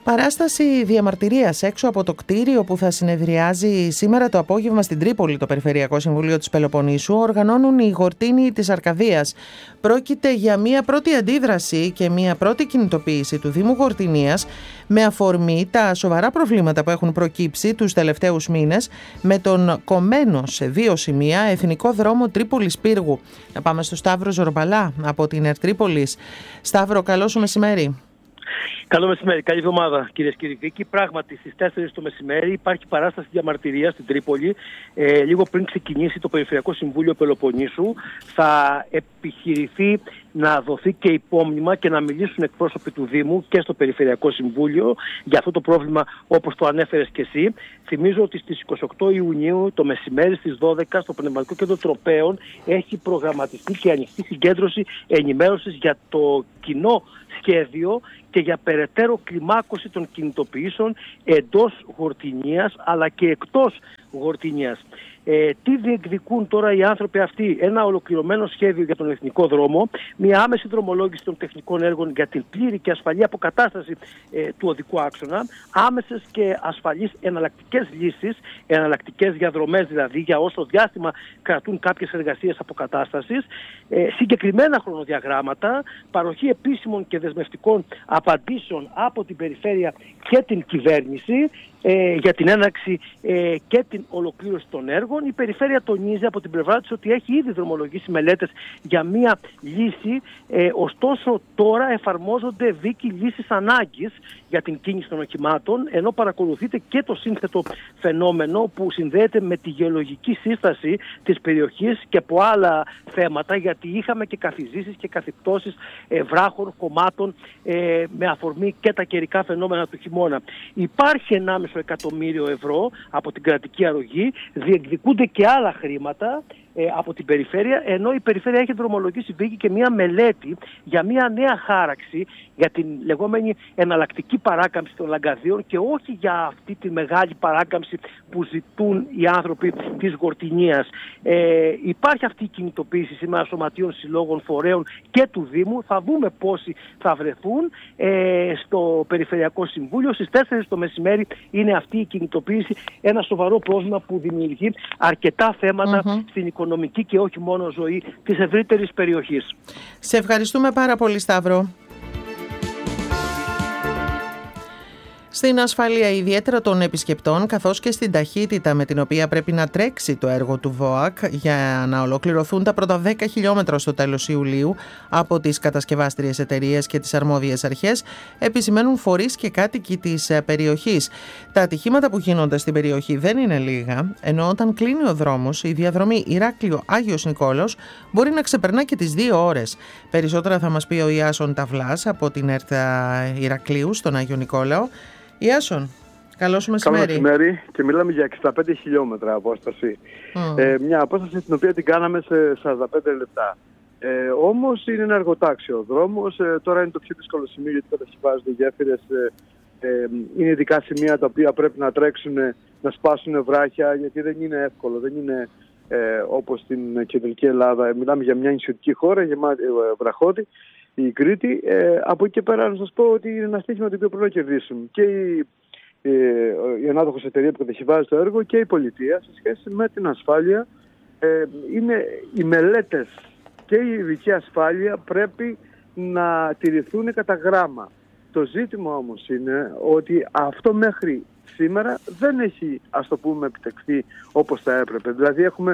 Παράσταση διαμαρτυρίας έξω από το κτίριο που θα συνεδριάζει σήμερα το απόγευμα στην Τρίπολη το Περιφερειακό Συμβούλιο της Πελοποννήσου οργανώνουν οι Γορτίνοι της Αρκαδίας. Πρόκειται για μια πρώτη αντίδραση και μια πρώτη κινητοποίηση του Δήμου Γορτινίας με αφορμή τα σοβαρά προβλήματα που έχουν προκύψει τους τελευταίους μήνες με τον κομμένο σε 2 σημεία εθνικό δρόμο Τρίπολης Πύργου. Να πάμε στο Σταύρο Ζορμπαλά από την Ερτρίπολης. Σταύρο, καλό σου μεσημέρι. Καλό μεσημέρι, καλή εβδομάδα κυρίες και κύριοι. Πράγματι, στις 4 το μεσημέρι υπάρχει παράσταση διαμαρτυρίας στην Τρίπολη. Λίγο πριν ξεκινήσει το Περιφερειακό Συμβούλιο Πελοποννήσου, θα επιχειρηθεί να δοθεί και υπόμνημα και να μιλήσουν εκπρόσωποι του Δήμου και στο Περιφερειακό Συμβούλιο για αυτό το πρόβλημα, όπως το ανέφερες και εσύ. Θυμίζω ότι στις 28 Ιουνίου το μεσημέρι στις 12 στο Πνευματικό Κέντρο Τροπέων έχει προγραμματιστεί και ανοιχτή συγκέντρωση ενημέρωσης για το κοινό σχέδιο και για περαιτέρω κλιμάκωση των κινητοποιήσεων εντός Γορτινίας αλλά και εκτός Γορτινίας. Τι διεκδικούν τώρα οι άνθρωποι αυτοί? Ένα ολοκληρωμένο σχέδιο για τον εθνικό δρόμο, μια άμεση δρομολόγηση των τεχνικών έργων για την πλήρη και ασφαλή αποκατάσταση του οδικού άξονα, άμεσες και ασφαλείς εναλλακτικές λύσεις, εναλλακτικές διαδρομές δηλαδή για όσο διάστημα κρατούν κάποιες εργασίες αποκατάστασης, συγκεκριμένα χρονοδιαγράμματα, παροχή επίσημων και δεσμευτικών απαντήσεων από την περιφέρεια και την κυβέρνηση για την έναρξη και την ολοκλήρωση των έργων. Η περιφέρεια τονίζει από την πλευρά της ότι έχει ήδη δρομολογήσει μελέτες για μία λύση, ωστόσο τώρα εφαρμόζονται δίκοι λύσεις ανάγκης για την κίνηση των οχημάτων, ενώ παρακολουθείται και το σύνθετο φαινόμενο που συνδέεται με τη γεωλογική σύσταση της περιοχής και από άλλα θέματα, γιατί είχαμε και καθιζήσεις και καθυπτώσεις βράχων, κομμάτων με αφορμή και τα καιρικά φαινόμενα του χειμώνα. Υπάρχει 1,5 εκατομμύριο ευρώ από την κρατική αρρωγή, διεκδικούνται και άλλα χρήματα από την περιφέρεια, ενώ η περιφέρεια έχει δρομολογήσει και μια μελέτη για μια νέα χάραξη για την λεγόμενη εναλλακτική παράκαμψη των λαγκαδίων και όχι για αυτή τη μεγάλη παράκαμψη που ζητούν οι άνθρωποι της Γορτινίας. Υπάρχει αυτή η κινητοποίηση σήμερα σωματείων, συλλόγων, φορέων και του Δήμου. Θα δούμε πόσοι θα βρεθούν στο Περιφερειακό Συμβούλιο. Στις 4 το μεσημέρι είναι αυτή η κινητοποίηση, ένα σοβαρό πρόβλημα που δημιουργεί αρκετά θέματα στην οικονομική και όχι μόνο ζωή της ευρύτερης περιοχής. Σε ευχαριστούμε πάρα πολύ, Σταύρο. Στην ασφάλεια ιδιαίτερα των επισκεπτών, καθώς και στην ταχύτητα με την οποία πρέπει να τρέξει το έργο του ΒΟΑΚ για να ολοκληρωθούν τα πρώτα 10 χιλιόμετρα στο τέλος Ιουλίου από τις κατασκευάστριες εταιρείες και τις αρμόδιες αρχές, επισημαίνουν φορείς και κάτοικοι της περιοχής. Τα ατυχήματα που γίνονται στην περιοχή δεν είναι λίγα, ενώ όταν κλείνει ο δρόμος, η διαδρομή Ηράκλειο-Άγιος Νικόλαος μπορεί να ξεπερνά και τις 2 ώρες. Περισσότερα θα μας πει ο Ιάσον Ταυλάς από την ΕΡΤΑ Ηρακλείου στον Άγιο Νικόλαο. Ιάσον, καλό σου μεσημέρι. Καλό μεσημέρι, και μιλάμε για 65 χιλιόμετρα απόσταση. Μια απόσταση την οποία την κάναμε σε 45 λεπτά. Όμως είναι ένα εργοτάξιο ο δρόμος. Τώρα είναι το πιο δύσκολο σημείο γιατί κατασκευάζονται γέφυρες. Είναι ειδικά σημεία τα οποία πρέπει να τρέξουν, να σπάσουν βράχια, γιατί δεν είναι εύκολο. Δεν είναι όπως στην κεντρική Ελλάδα. Μιλάμε για μια νησιωτική χώρα γεμάτη βραχώδη. Η Κρήτη, από εκεί και πέρα να σας πω ότι είναι ένα στοίχημα το οποίο πρέπει να κερδίσουν και η ανάδοχος εταιρεία που κατασκευάζει το έργο και η πολιτεία σε σχέση με την ασφάλεια. Είναι οι μελέτες και η ειδική ασφάλεια πρέπει να τηρηθούν κατά γράμμα. Το ζήτημα όμως είναι ότι αυτό μέχρι σήμερα δεν έχει, ας το πούμε, επιτευχθεί όπως θα έπρεπε. Δηλαδή έχουμε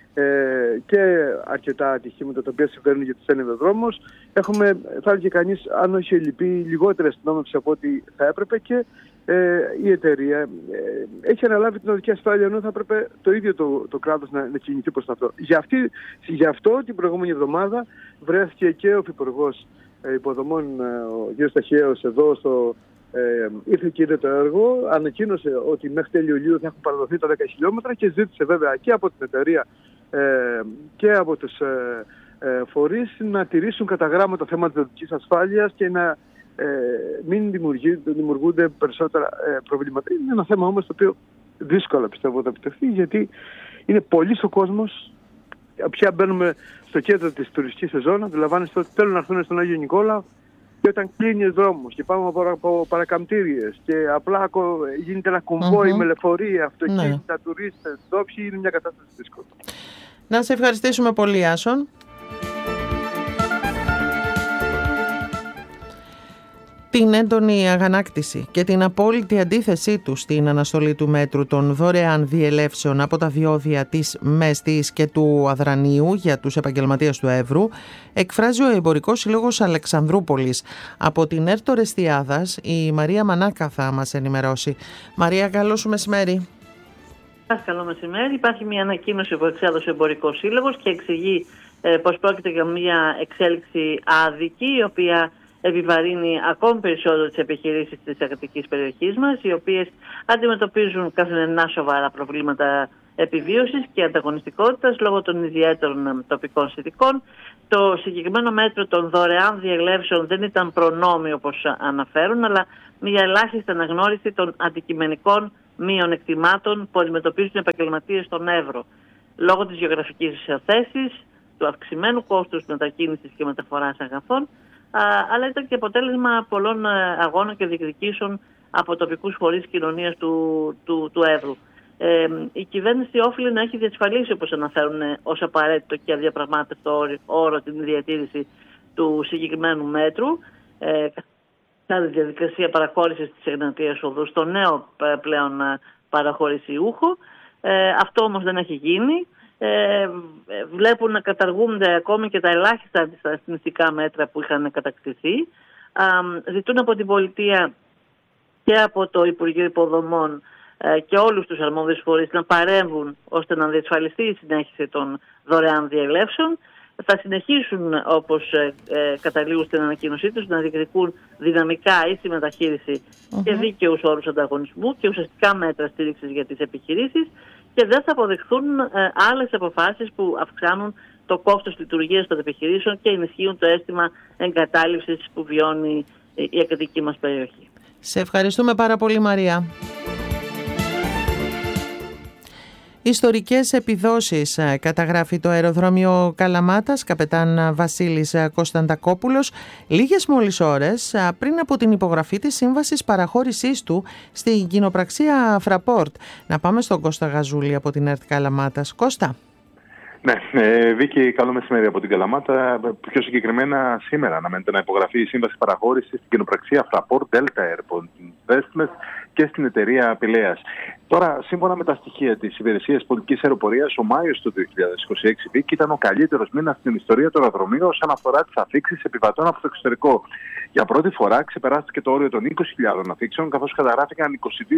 και αρκετά ατυχήματα τα οποία συμβαίνουν γιατί στέλνει ο δρόμος. Έχουμε, θα έλεγε κανείς, αν όχι λυπή, λιγότερη αστυνόμευση από ό,τι θα έπρεπε και η εταιρεία έχει αναλάβει την οδική ασφάλεια, ενώ θα έπρεπε το ίδιο το κράτος να κινηθεί προς αυτό. Γι' αυτό την προηγούμενη εβδομάδα βρέθηκε και ο Υφυπουργός Υποδομών, ο κ. Σταχαίος, εδώ ήρθε και είδε το έργο, ανακοίνωσε ότι μέχρι τέλειο Ιουλίου θα έχουν παραδοθεί τα 10 χιλιόμετρα και ζήτησε βέβαια και από την εταιρεία και από τους φορείς να τηρήσουν κατά γράμμα το θέμα της οδικής ασφάλειας και να μην δημιουργούνται περισσότερα προβλήματα. Είναι ένα θέμα όμως το οποίο δύσκολα πιστεύω θα επιτευχθεί, γιατί είναι πολύς ο κόσμος. Πια μπαίνουμε στο κέντρο της τουριστικής σεζόν. Αντιλαμβάνεστε ότι θέλουν να έρθουν στον Άγιο Νικόλαο Και όταν κλείνει ο δρόμος και πάμε από παρακαμπτήριες και απλά γίνεται ένα κομβόι με λεωφορεία, αυτοκίνητα, τουρίστες, ντόπιοι, είναι μια κατάσταση δύσκολη. Να σε ευχαριστήσουμε πολύ, Άσον. Την έντονη αγανάκτηση και την απόλυτη αντίθεσή του στην αναστολή του μέτρου των δωρεάν διελεύσεων από τα διόδια της Μέστης και του Αδρανίου για τους επαγγελματίες του Εύρου εκφράζει ο Εμπορικός Σύλλογος Αλεξανδρούπολης. Από την ΕΡΤ Ορεστιάδας η Μαρία Μανάκα θα μας ενημερώσει. Μαρία, καλό σου μεσημέρι. Καλό μεσημέρι. Υπάρχει μια ανακοίνωση που εξέδωσε ο Εμπορικός Σύλλογος και εξηγεί πως πρόκειται για μια εξέλιξη άδικη, η οποία επιβαρύνει ακόμη περισσότερο τις επιχειρήσεις της αγροτικής περιοχής μας, οι οποίες αντιμετωπίζουν καθημερινά σοβαρά προβλήματα επιβίωσης και ανταγωνιστικότητας λόγω των ιδιαίτερων τοπικών συνθηκών. Το συγκεκριμένο μέτρο των δωρεάν διελεύσεων δεν ήταν προνόμιο όπως αναφέρουν, αλλά μια ελάχιστη αναγνώριση των αντικειμενικών μειονεκτημάτων που αντιμετωπίζουν οι επαγγελματίες στον Εύρο. Λόγω της γεωγραφικής θέσης, του αυξημένου κόστους μετακίνησης και μεταφοράς αγαθών, αλλά ήταν και αποτέλεσμα πολλών αγώνων και διεκδικήσεων από τοπικούς φορείς κοινωνίας του Εύρου. Η κυβέρνηση όφιλε να έχει διασφαλίσει, όπως αναφέρουν, ως απαραίτητο και αδιαπραγμάτευτο όρο την διατήρηση του συγκεκριμένου μέτρου κατά τη διαδικασία παραχώρησης της Εγνατίας Οδού στο νέο πλέον παραχωρησιούχο. Αυτό όμως δεν έχει γίνει. Βλέπουν να καταργούνται ακόμη και τα ελάχιστα αντισταθμιστικά μέτρα που είχαν κατακτηθεί. Ζητούν από την πολιτεία και από το Υπουργείο Υποδομών και όλους τους αρμόδιους φορείς να παρέμβουν ώστε να διασφαλιστεί η συνέχιση των δωρεάν διελεύσεων. Θα συνεχίσουν, όπως καταλήγουν στην ανακοίνωσή τους, να διεκδικούν δυναμικά ίση μεταχείριση και δίκαιους όρους ανταγωνισμού και ουσιαστικά μέτρα στήριξης για τις επιχειρήσεις, και δεν θα αποδεχθούν άλλες αποφάσεις που αυξάνουν το κόστος λειτουργίας των επιχειρήσεων και ενισχύουν το αίσθημα εγκατάλειψης που βιώνει η ακαδική μας περιοχή. Σε ευχαριστούμε πάρα πολύ, Μαρία. Ιστορικές επιδόσεις καταγράφει το αεροδρόμιο Καλαμάτας, καπετάν Βασίλης Κωνσταντακόπουλος, λίγες μόλις ώρες πριν από την υπογραφή της σύμβασης παραχώρησής του στην κοινοπραξία Fraport. Να πάμε στον Κώστα Γαζούλη από την ΕΡΤ Καλαμάτας. Κώστα. Ναι, Βίκη, καλό μεσημέρι από την Καλαμάτα. Πιο συγκεκριμένα, σήμερα αναμένεται να υπογραφεί η σύμβαση παραχώρησης στην κοινοπραξία Fraport Delta Airport Investments και στην εταιρεία Πηλέας. Τώρα, σύμφωνα με τα στοιχεία της Υπηρεσίας Πολιτικής Αεροπορίας, ο Μάιος του 2026 Βίκη ήταν ο καλύτερος μήνας στην ιστορία του αεροδρομίου όσον αφορά τις αφήξεις επιβατών από το εξωτερικό. Για πρώτη φορά ξεπεράστηκε το όριο των 20.000 αφήξεων, καθώς καταγράφηκαν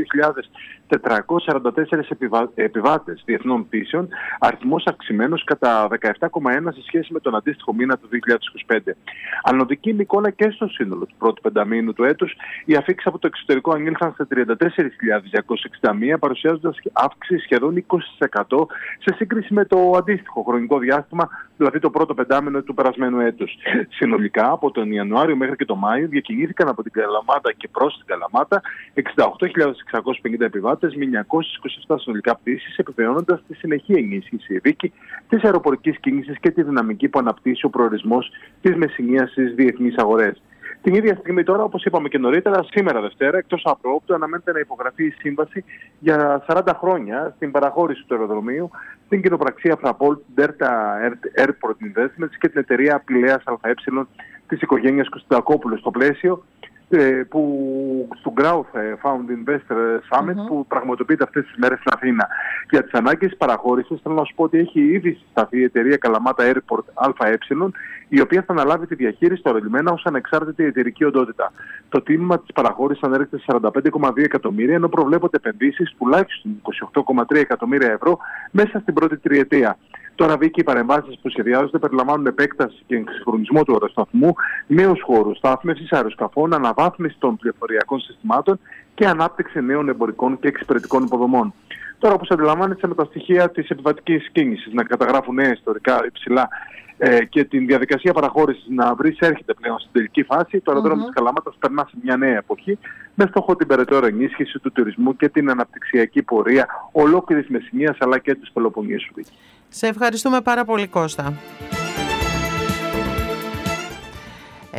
22.444 επιβάτες διεθνών πτήσεων, αριθμός αυξημένος κατά 17,1 σε σχέση με τον αντίστοιχο μήνα του 2025. Ανωδική εικόνα και στο σύνολο του πρώτου πενταμήνου του έτους, οι αφήξεις από το εξωτερικό ανήλθαν σε 34.261, παρουσιάζοντας αύξηση σχεδόν 20% σε σύγκριση με το αντίστοιχο χρονικό διάστημα, δηλαδή το πρώτο πεντάμηνο του περασμένου έτους. Συνολικά, από τον Ιανουάριο μέχρι και τον Μάιο, διακινήθηκαν από την Καλαμάτα και προς την Καλαμάτα 68.650 επιβάτες με 927 συνολικά πτήσεις, επιβεβαιώνοντας τη συνεχή ενίσχυση Βίκη της αεροπορικής κίνησης και τη δυναμική που αναπτύσσει ο προορισμός της Μεσσηνίας στις διεθνείς αγορές. Την ίδια στιγμή τώρα, όπως είπαμε και νωρίτερα, σήμερα Δευτέρα, εκτός απρόοπτου, αναμένεται να υπογραφεί η σύμβαση για 40 χρόνια στην παραχώρηση του αεροδρομίου στην κοινοπραξία Fraport Delta Airport Investments και την εταιρεία Πηλέας ΑΕ της οικογένειας Κωνσταντακόπουλου, στο πλαίσιο του Growth Found Investor Summit που πραγματοποιείται αυτές τις μέρες στην Αθήνα. Για τις ανάγκες της παραχώρησης θέλω να σου πω ότι έχει ήδη συσταθεί η εταιρεία Καλαμάτα Airport ΑΕ, η οποία θα αναλάβει τη διαχείριση του αερολιμένα ως ανεξάρτητη εταιρική οντότητα. Το τίμημα της παραχώρησης ανέρχεται σε 45,2 εκατομμύρια, ενώ προβλέπονται επενδύσεις τουλάχιστον 28,3 εκατομμύρια ευρώ μέσα στην πρώτη τριετία. Τώρα, Βίκη, οι παρεμβάσεις που σχεδιάζονται περιλαμβάνουν επέκταση και εξυγχρονισμό του αεροσταθμού, νέους χώρους στάθμευσης αεροσκαφών, αναβάθμιση των πληροφοριακών συστημάτων και ανάπτυξη νέων εμπορικών και εξυπηρετικών υποδομών. Τώρα, όπως αντιλαμβάνεσαι, με τα στοιχεία της επιβατικής κίνησης να καταγράφουν νέα ιστορικά υψηλά και την διαδικασία παραχώρησης να έρχεται πλέον στην τελική φάση, το αεροδρόμιο της Καλαμάτας περνά σε μια νέα εποχή με στόχο την περαιτέρω ενίσχυση του τουρισμού και την αναπτυξιακή πορεία ολόκληρης Μεσσηνίας αλλά και της Πελοποννήσου. Σε ευχαριστούμε πάρα πολύ, Κώστα.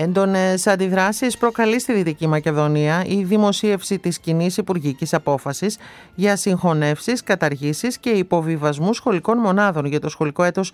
Έντονες αντιδράσεις προκαλεί στη Δυτική Μακεδονία η δημοσίευση της κοινής υπουργικής απόφασης για συγχωνεύσεις, καταργήσεις και υποβιβασμού σχολικών μονάδων για το σχολικό έτος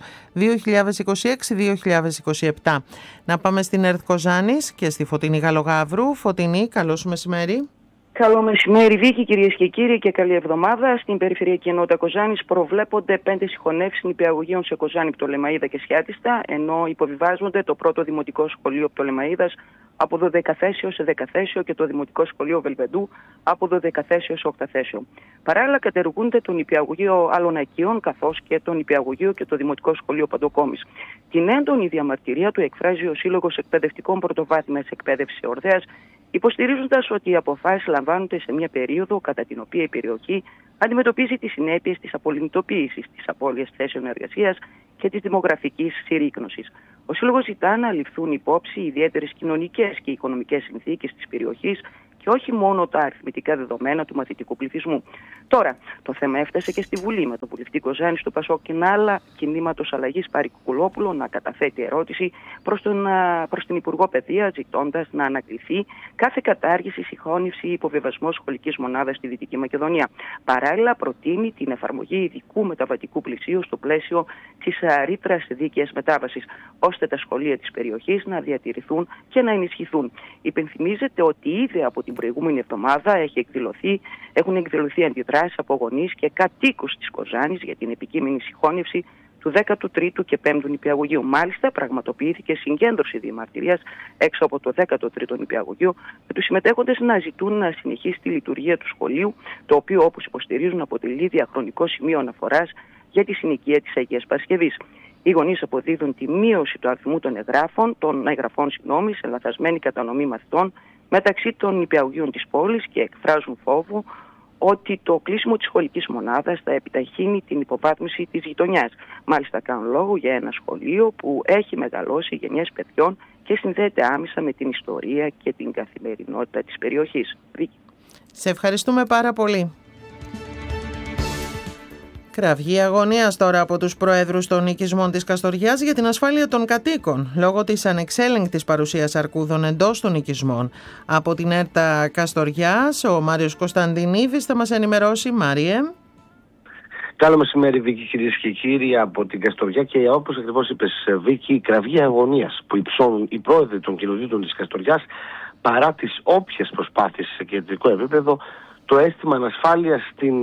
2026-2027. Να πάμε στην ΕΡΤ Κοζάνης και στη Φωτεινή Γαλογαύρου. Φωτεινή, καλώς μεσημέρι. Καλό μεσημέρι, Βίκη, κυρίες και κύριοι, και καλή εβδομάδα. Στην Περιφερειακή Ενότητα Κοζάνης προβλέπονται 5 συγχωνεύσεις νηπιαγωγείων σε Κοζάνη, Πτολεμαΐδα και Σιάτιστα, ενώ υποβιβάζονται το πρώτο Δημοτικό Σχολείο Πτολεμαΐδας από 12 θέσιο σε 10 θέσιο και το Δημοτικό Σχολείο Βελβεντού από 12 θέσιο σε 8 θέσιο. Παράλληλα, κατεργούνται το νηπιαγωγείο Αλωνακίων καθώς και το νηπιαγωγείο και το Δημοτικό Σχολείο Παντοκόμης. Την έντονη διαμαρτυρία του εκφράζει ο Σύλλογος Εκπαιδευτικών Πρωτοβάθμιας Εκπαίδευσης Ορδέας, υποστηρίζοντας ότι οι αποφάσεις λαμβάνονται σε μια περίοδο κατά την οποία η περιοχή αντιμετωπίζει τις συνέπειες της απολυμνητοποίησης, της απώλειας θέσεων εργασίας και της δημογραφικής συρρίκνωσης. Ο Σύλλογος ζητά να ληφθούν υπόψη ιδιαίτερες κοινωνικές και οικονομικές συνθήκες της περιοχής και όχι μόνο τα αριθμητικά δεδομένα του μαθητικού πληθυσμού. Τώρα, το θέμα έφτασε και στη Βουλή, με τον βουλευτή Κοζάνης του Πασόκ και άλλα κινήματος αλλαγής Πάρη Κουκουλόπουλο να καταθέτει ερώτηση προς την Υπουργό Παιδείας, ζητώντας να ανακληθεί κάθε κατάργηση, συγχώνευση ή υποβιβασμό σχολικής μονάδας στη Δυτική Μακεδονία. Παράλληλα, προτείνει την εφαρμογή ειδικού μεταβατικού πλαισίου στο πλαίσιο της ρήτρας δίκαιας μετάβασης, ώστε τα σχολεία της περιοχής να διατηρηθούν και να ενισχυθούν. Υπενθυμίζεται ότι ήδη από την προηγούμενη εβδομάδα έχουν εκδηλωθεί αντιδράσεις από γονείς και κατοίκους της Κοζάνης για την επικείμενη συγχώνευση του 13ου και 5ου νηπιαγωγείου. Μάλιστα, πραγματοποιήθηκε συγκέντρωση διαμαρτυρίας έξω από το 13ο νηπιαγωγείο, με τους συμμετέχοντες να ζητούν να συνεχίσει τη λειτουργία του σχολείου, το οποίο, όπως υποστηρίζουν, αποτελεί διαχρονικό σημείο αναφοράς για τη συνοικία της Αγίας Παρασκευής. Οι γονείς αποδίδουν τη μείωση του αριθμού των εγγραφών σε λαθασμένη κατανομή μαθητών μεταξύ των νηπιαγωγείων της πόλης και εκφράζουν φόβο ότι το κλείσιμο της σχολικής μονάδας θα επιταχύνει την υποβάθμιση της γειτονιάς. Μάλιστα, κάνουν λόγο για ένα σχολείο που έχει μεγαλώσει γενιές παιδιών και συνδέεται άμεσα με την ιστορία και την καθημερινότητα της περιοχής. Σε ευχαριστούμε πάρα πολύ. Κραυγή αγωνίας τώρα από τους προέδρους των οικισμών της Καστοριάς για την ασφάλεια των κατοίκων, λόγω της ανεξέλεγκτης παρουσίας αρκούδων εντός των οικισμών. Από την ΕΡΤΑ Καστοριάς, ο Μάριος Κωνσταντινίδης θα μας ενημερώσει. Μάριε. Καλό μεσημέρι, Βίκη, κυρίες και κύριοι, από την Καστοριά, και όπως ακριβώς είπες, Βίκη, κραυγή αγωνίας που υψώνουν οι πρόεδροι των κοινοτήτων της Καστοριάς παρά τις όποιες προσπάθειες σε κεντρικό επίπεδο. Το αίσθημα ανασφάλειας στην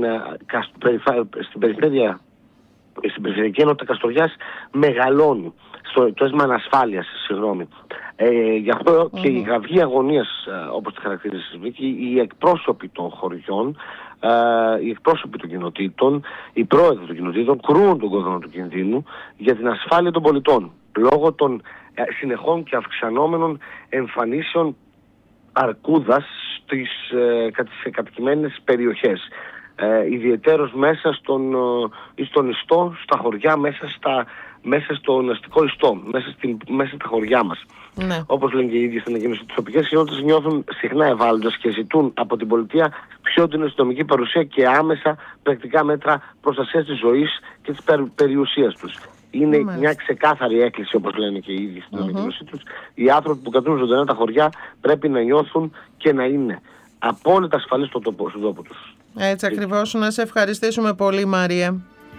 Περιφερειακή Ενότητα Καστοριάς μεγαλώνει. Το αίσθημα ανασφάλειας, γι' αυτό και η κραυγή αγωνίας, όπως τη χαρακτηρίζεις, Βίκη, οι εκπρόσωποι των χωριών, οι εκπρόσωποι των κοινοτήτων, οι πρόεδροι των κοινοτήτων κρούουν τον κόδωνα του κινδύνου για την ασφάλεια των πολιτών, λόγω των συνεχών και αυξανόμενων εμφανίσεων αρκούδας στις κατοικημένες περιοχές, ιδιαιτέρως μέσα στον ιστό, στα χωριά, μέσα στον αστικό ιστό, μέσα στα χωριά μας. Ναι. Όπως λένε και οι ίδιοι στην ανακοίνωση, τις τοπικές κοινότητες νιώθουν συχνά ευάλωτες και ζητούν από την πολιτεία πιο έντονη αστυνομική παρουσία και άμεσα πρακτικά μέτρα προστασίας της ζωής και της περιουσίας τους. Είναι μια ξεκάθαρη έκκληση, όπως λένε και οι ίδιοι στην ανακοίνωσή τους. Οι άνθρωποι που κρατούν ζωντανά τα χωριά πρέπει να νιώθουν και να είναι απόλυτα ασφαλείς στον τόπο τους. Έτσι ακριβώς. Να σε ευχαριστήσουμε πολύ, Μαρία.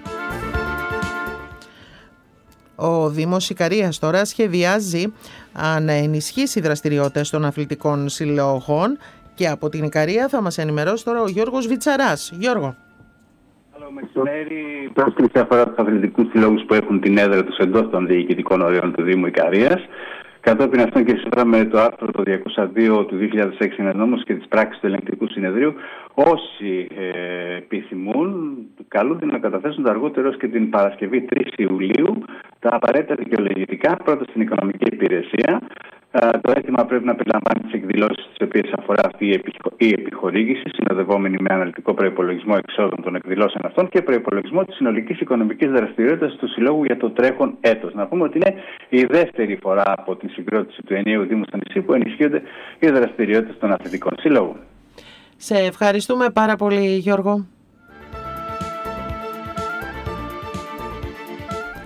Ο Δήμος Ικαρίας τώρα σχεδιάζει να ενισχύσει δραστηριότητες των αθλητικών συλλόγων, και από την Ικαρία θα μας ενημερώσει τώρα ο Γιώργος Βιτσαράς. Γιώργο. Καλό μεσημέρι. Η πρόσκληση αφορά τους αθλητικούς συλλόγους που έχουν την έδρα τους εντός των διοικητικών ορίων του Δήμου Ικαρίας. Κατόπιν αυτών και σύμφωνα με το άρθρο το 202 του 2006 είναι νόμος και τις πράξεις του Ελεγκτικού Συνεδρίου, όσοι επιθυμούν καλούνται να καταθέσουν το αργότερο και την Παρασκευή 3 Ιουλίου τα απαραίτητα δικαιολογητικά, πρώτα στην Οικονομική Υπηρεσία. Το αίτημα πρέπει να περιλαμβάνει τις εκδηλώσεις τις οποίες αφορά αυτή η επιχορήγηση, συνοδευόμενη με αναλυτικό προϋπολογισμό εξόδων των εκδηλώσεων αυτών και προϋπολογισμό της συνολικής οικονομικής δραστηριότητας του Συλλόγου για το τρέχον έτος. Να πούμε ότι είναι η δεύτερη φορά από την συγκρότηση του ενιαίου Δήμου στο νησί που ενισχύονται οι δραστηριότητες των αθλητικών συλλόγων. Σε ευχαριστούμε πάρα πολύ, Γιώργο.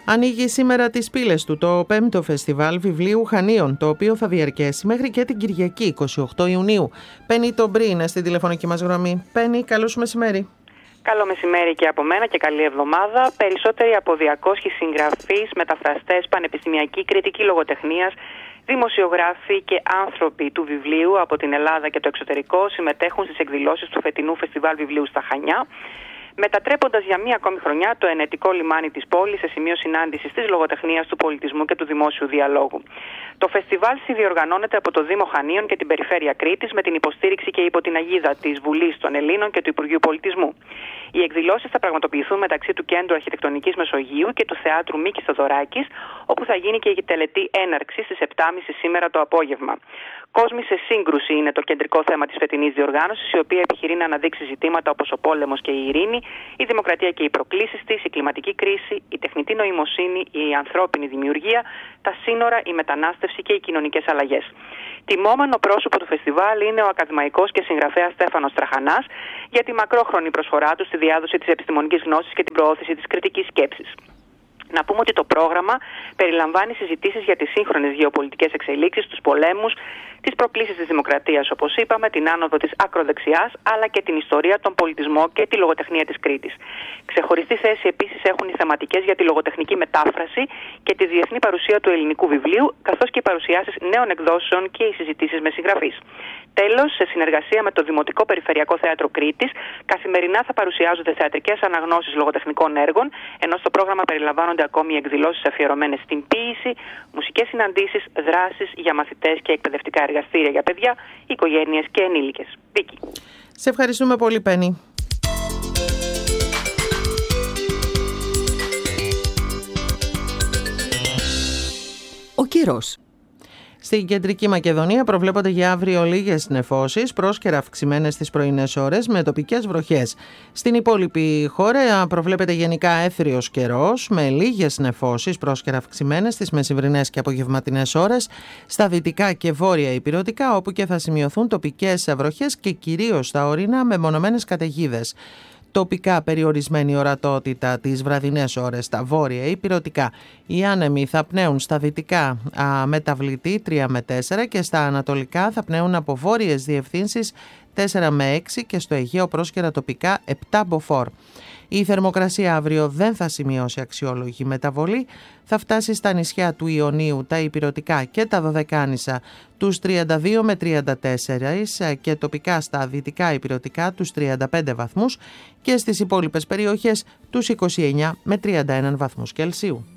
Ανοίγει σήμερα τις πύλες του το 5ο Φεστιβάλ Βιβλίου Χανίων, το οποίο θα διαρκέσει μέχρι και την Κυριακή 28 Ιουνίου. Πέννη Τομπρή είναι στην τηλεφωνική μας γραμμή. Πέννη, καλό σου μεσημέρι. Καλό μεσημέρι και από μένα και καλή εβδομάδα. Περισσότεροι από 200 συγγραφείς, μεταφραστές, πανεπιστημιακοί, κριτικοί λογοτεχνίας, δημοσιογράφοι και άνθρωποι του βιβλίου από την Ελλάδα και το εξωτερικό συμμετέχουν στις εκδηλώσεις του φετινού Φεστιβάλ Βιβλίου στα Χανιά, μετατρέποντας για μία ακόμη χρονιά το ενετικό λιμάνι της πόλης σε σημείο συνάντησης της λογοτεχνίας, του πολιτισμού και του δημόσιου διαλόγου. Το φεστιβάλ συνδιοργανώνεται από το Δήμο Χανίων και την Περιφέρεια Κρήτης με την υποστήριξη και υπό την αγίδα της Βουλής των Ελλήνων και του Υπουργείου Πολιτισμού. Οι εκδηλώσεις θα πραγματοποιηθούν μεταξύ του Κέντρου Αρχιτεκτονικής Μεσογείου και του Θεάτρου Μίκης Θοδωράκης, όπου θα γίνει και η τελετή έναρξη στις 7.30 σήμερα το απόγευμα. Κόσμοι σε σύγκρουση είναι το κεντρικό θέμα της φετινής διοργάνωσης, η οποία επιχειρεί να αναδείξει ζητήματα όπως ο πόλεμος και η ειρήνη, η δημοκρατία και οι προκλήσεις της, η κλιματική κρίση, η τεχνητή νοημοσύνη, η ανθρώπινη δημιουργία, τα σύνορα, η μετανάστευση και οι κοινωνικές αλλαγές. Τιμόμενο πρόσωπο του φεστιβάλ είναι ο ακαδημαϊκός και συγγραφέας Στέφανος Τραχανάς για τη μακρόχρονη προσφορά του στη διάδοση της επιστημονικής γνώσης και την προώθηση της κριτικής σκέψης. Να πούμε ότι το πρόγραμμα περιλαμβάνει συζητήσεις για τις σύγχρονες γεωπολιτικές εξελίξεις, τους πολέμους, τις προκλήσεις της δημοκρατίας, όπως είπαμε, την άνοδο της ακροδεξιάς, αλλά και την ιστορία, τον πολιτισμό και τη λογοτεχνία της Κρήτης. Ξεχωριστή θέση επίσης έχουν οι θεματικές για τη λογοτεχνική μετάφραση και τη διεθνή παρουσία του ελληνικού βιβλίου, καθώς και οι παρουσιάσεις νέων εκδόσεων και οι συζητήσεις με συγγραφείς. Τέλος, σε συνεργασία με το Δημοτικό Περιφερειακό Θέατρο Κρήτης, καθημερινά θα παρουσιάζονται θεατρικές αναγνώσεις λογοτεχνικών έργων, ενώ στο πρόγραμμα περιλαμβάνονται ακόμη εκδηλώσεις αφιερωμένες στην ποίηση, μουσικές συναντήσεις, δράσεις για μαθητές και εκπαιδευτικά εργαστήρια για παιδιά, οικογένειες και ενήλικες. Βίκη. Σε ευχαριστούμε πολύ, Πέννη. Ο καιρός. Στην Κεντρική Μακεδονία προβλέπονται για αύριο λίγες νεφώσεις, πρόσκαιρα αυξημένες στις πρωινές ώρες με τοπικές βροχές. Στην υπόλοιπη χώρα προβλέπεται γενικά έθριος καιρός με λίγες νεφώσεις, πρόσκαιρα αυξημένες στις μεσημβρινές και απογευματινές ώρες. Στα δυτικά και βόρεια ηπειρωτικά, όπου και θα σημειωθούν τοπικές βροχές και κυρίως στα ορεινά μεμονωμένες καταιγίδες. Τοπικά περιορισμένη ορατότητα τις βραδινές ώρες στα βόρεια ηπειρωτικά. Οι άνεμοι θα πνέουν στα δυτικά μεταβλητή 3 με 4 και στα ανατολικά θα πνέουν από βόρειες διευθύνσεις 4 με 6 και στο Αιγαίο πρόσκαιρα τοπικά 7 μποφόρ. Η θερμοκρασία αύριο δεν θα σημειώσει αξιόλογη μεταβολή, θα φτάσει στα νησιά του Ιωνίου, τα ηπειρωτικά και τα Δωδεκάνησα τους 32 με 34 και τοπικά στα δυτικά ηπειρωτικά τους 35 βαθμούς και στις υπόλοιπες περιοχές τους 29 με 31 βαθμούς Κελσίου.